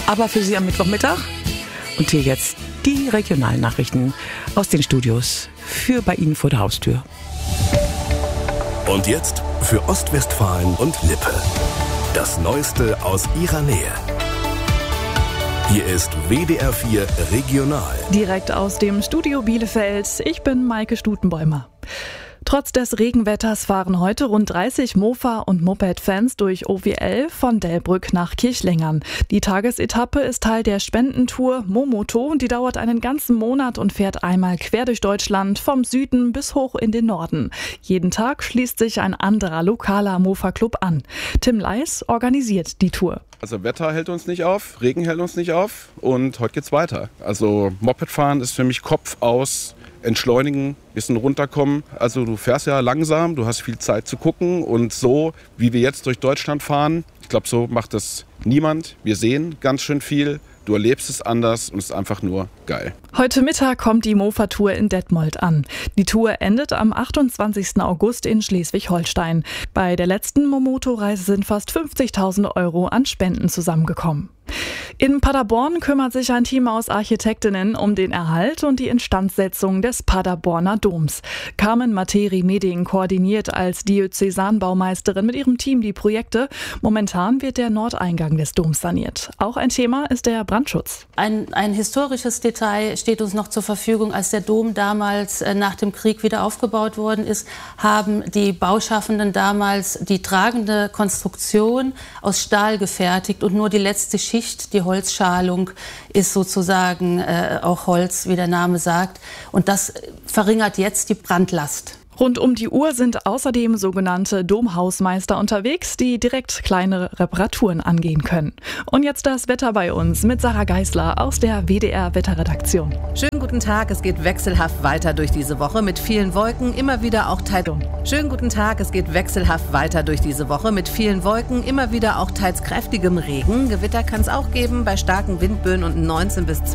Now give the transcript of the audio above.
aber für Sie am Mittwochmittag. Und hier jetzt die Regionalnachrichten aus den Studios für bei Ihnen vor der Haustür. Und jetzt für Ostwestfalen und Lippe. Das Neueste aus ihrer Nähe. Hier ist WDR 4 Regional. Direkt aus dem Studio Bielefeld. Ich bin Maike Stutenbäumer. Trotz des Regenwetters fahren heute rund 30 Mofa- und Moped-Fans durch OWL von Delbrück nach Kirchlengern. Die Tagesetappe ist Teil der Spendentour Momoto. Die dauert einen ganzen Monat und fährt einmal quer durch Deutschland, vom Süden bis hoch in den Norden. Jeden Tag schließt sich ein anderer lokaler Mofa-Club an. Tim Leis organisiert die Tour. Also Wetter hält uns nicht auf, Regen hält uns nicht auf und heute geht's weiter. Also Mopedfahren ist für mich Kopf aus, entschleunigen, bisschen runterkommen. Also du fährst ja langsam, du hast viel Zeit zu gucken und so, wie wir jetzt durch Deutschland fahren, ich glaube, so macht das niemand. Wir sehen ganz schön viel, du erlebst es anders und es ist einfach nur geil. Heute Mittag kommt die Mofa-Tour in Detmold an. Die Tour endet am 28. August in Schleswig-Holstein. Bei der letzten Momoto-Reise sind fast 50.000 € an Spenden zusammengekommen. In Paderborn kümmert sich ein Team aus Architektinnen um den Erhalt und die Instandsetzung des Paderborner Doms. Carmen Materi-Meding koordiniert als Diözesanbaumeisterin mit ihrem Team die Projekte. Momentan wird der Nordeingang des Doms saniert. Auch ein Thema ist der Brandschutz. Ein historisches Detail steht uns noch zur Verfügung. Als der Dom damals nach dem Krieg wieder aufgebaut worden ist, haben die Bauschaffenden damals die tragende Konstruktion aus Stahl gefertigt und nur die letzte Schicht, die Holzschalung, ist sozusagen auch Holz, wie der Name sagt. Und das verringert jetzt die Brandlast. Rund um die Uhr sind außerdem sogenannte Domhausmeister unterwegs, die direkt kleine Reparaturen angehen können. Und jetzt das Wetter bei uns mit Sarah Geisler aus der WDR-Wetterredaktion. Schönen guten Tag, es geht wechselhaft weiter durch diese Woche mit vielen Wolken, immer wieder auch teils. Schönen guten Tag, es geht wechselhaft weiter durch diese Woche mit vielen Wolken, immer wieder auch teils kräftigem Regen. Gewitter kann es auch geben bei starken Windböen und 19 bis